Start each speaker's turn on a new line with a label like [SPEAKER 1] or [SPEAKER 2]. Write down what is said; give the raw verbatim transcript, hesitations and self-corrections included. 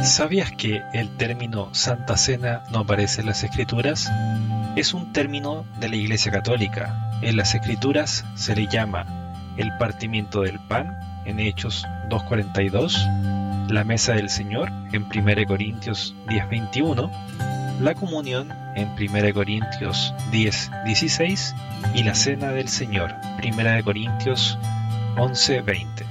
[SPEAKER 1] ¿Sabías que el término Santa Cena no aparece en las Escrituras? Es un término de la Iglesia Católica. En las Escrituras se le llama el partimiento del pan en Hechos dos cuarenta y dos, la mesa del Señor en primera Corintios diez veintiuno, la comunión en primera Corintios diez dieciséis y la cena del Señor primera Corintios once veinte.